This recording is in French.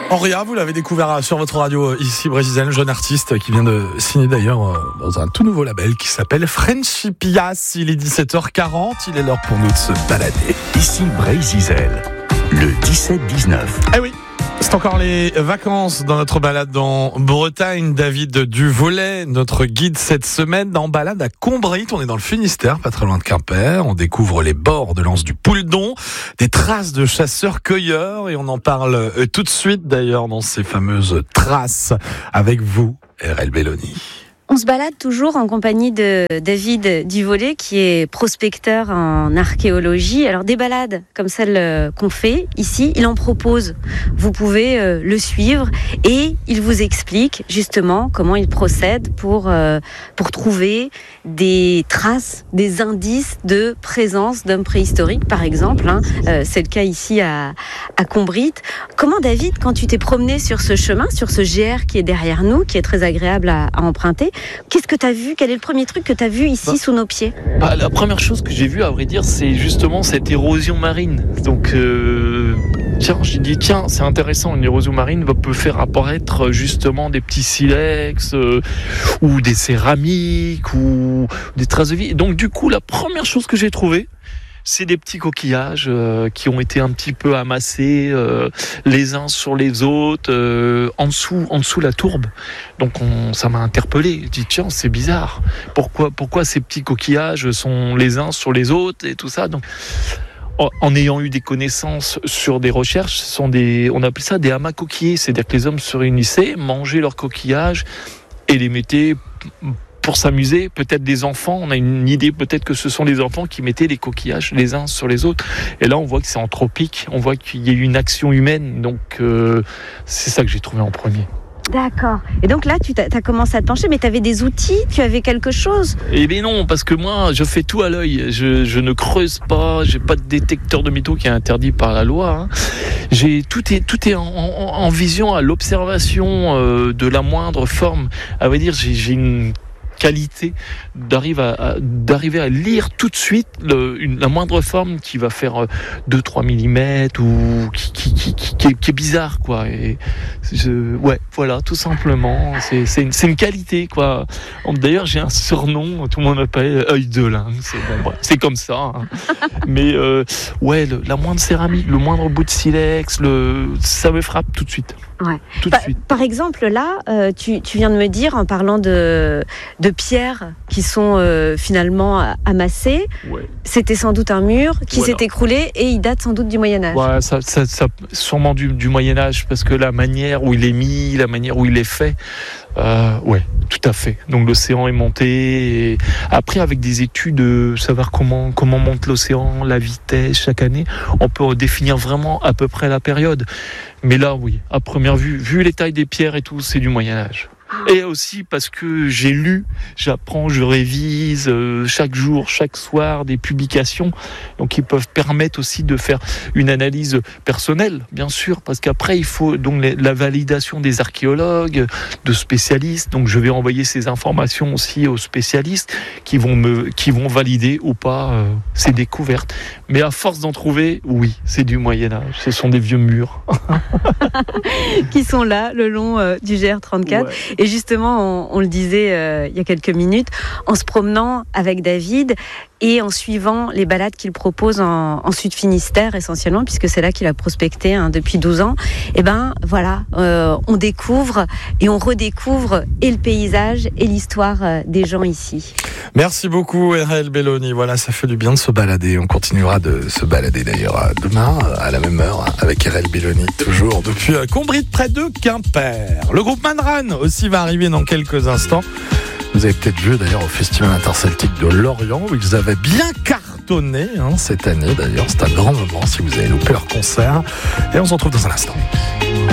Henria, vous l'avez découvert sur votre radio ici, Brésil, jeune artiste qui vient de signer d'ailleurs dans un tout nouveau label qui s'appelle Friendshipias. Il est 17h40, il est l'heure pour nous de se balader. Ici Brésil, le 17-19. Eh oui, c'est encore les vacances dans notre balade en Bretagne. David Duvolet, notre guide cette semaine, en balade à Combrit. On est dans le Finistère, pas très loin de Quimper. On découvre les bords de l'Anse du Pouledon, des traces de chasseurs-cueilleurs, et on en parle tout de suite d'ailleurs dans ces fameuses traces avec vous, RL Belloni. On se balade toujours en compagnie de David Duvolet, qui est prospecteur en archéologie. Alors des balades comme celle qu'on fait ici, il en propose. Vous pouvez le suivre et il vous explique justement comment il procède pour trouver des traces, des indices de présence d'hommes préhistoriques, par exemple. C'est le cas ici à Combrit. Comment, David, quand tu t'es promené sur ce chemin, sur ce GR qui est derrière nous, qui est très agréable à emprunter, qu'est-ce que tu as vu ? Quel est le premier truc que tu as vu ici sous nos pieds ? La première chose que j'ai vue, à vrai dire, c'est justement cette érosion marine. Donc, j'ai dit, c'est intéressant, une érosion marine peut faire apparaître justement des petits silex ou des céramiques ou des traces de vie. Donc, du coup, la première chose que j'ai trouvée, c'est des petits coquillages qui ont été un petit peu amassés les uns sur les autres en dessous la tourbe. Donc ça m'a interpellé. Je dis tiens, c'est bizarre. Pourquoi ces petits coquillages sont les uns sur les autres et tout ça. Donc en ayant eu des connaissances sur des recherches, on appelle ça des amas coquillers. C'est-à-dire que les hommes se réunissaient, mangeaient leurs coquillages et les mettaient pour s'amuser. Peut-être des enfants, on a une idée, peut-être que ce sont les enfants qui mettaient les coquillages les uns sur les autres. Et là, on voit que c'est anthropique, on voit qu'il y a eu une action humaine. Donc, c'est ça que j'ai trouvé en premier. D'accord. Et donc là, tu as commencé à te pencher, mais tu avais des outils, tu avais quelque chose ? Eh bien non, parce que moi, je fais tout à l'œil. Je ne creuse pas, j'ai pas de détecteur de métaux qui est interdit par la loi. Tout est en vision, à l'observation de la moindre forme. À vrai dire, j'ai une qualité d'arriver à lire tout de suite la moindre forme qui va faire 2-3 mm ou qui est bizarre, quoi. Et voilà, tout simplement, c'est une qualité, quoi. D'ailleurs, j'ai un surnom, tout le monde m'appelle œil de lynx. C'est comme ça. Mais la moindre céramique, le moindre bout de silex, ça me frappe tout de suite. Ouais. Tout de suite. Par exemple, là, tu viens de me dire, en parlant de pierres qui sont finalement amassées, c'était sans doute un mur qui s'est écroulé et il date sans doute du Moyen-Âge. Ouais, ça sûrement du Moyen-Âge, parce que la manière où il est mis, la manière où il est fait, tout à fait. Donc l'océan est monté. Et après, avec des études, savoir comment monte l'océan, la vitesse chaque année, on peut définir vraiment à peu près la période. Mais là, oui, à première vue, vu les tailles des pierres et tout, c'est du Moyen-Âge. Et aussi parce que j'ai lu, j'apprends, je révise chaque jour, chaque soir des publications, donc qui peuvent permettre aussi de faire une analyse personnelle, bien sûr, parce qu'après il faut donc la validation des archéologues, de spécialistes. Donc je vais envoyer ces informations aussi aux spécialistes qui vont valider ou pas ces découvertes. Mais à force d'en trouver, oui, c'est du Moyen-Âge. Ce sont des vieux murs qui sont là le long du GR34. Ouais. Et justement, on le disait il y a quelques minutes, en se promenant avec David et en suivant les balades qu'il propose en Sud Finistère essentiellement, puisque c'est là qu'il a prospecté depuis 12 ans, et on découvre et on redécouvre et le paysage et l'histoire des gens ici. Merci beaucoup RL Belloni. Voilà, ça fait du bien de se balader. On continuera de se balader d'ailleurs demain à la même heure avec RL Belloni, toujours depuis Combrit près de Quimper. Le groupe Manran aussi va arriver dans quelques instants. Vous avez peut-être vu d'ailleurs au Festival interceltique de Lorient où ils avaient bien cartonné cette année. D'ailleurs, c'est un grand moment si vous avez loupé leur concert. Et on se retrouve dans un instant.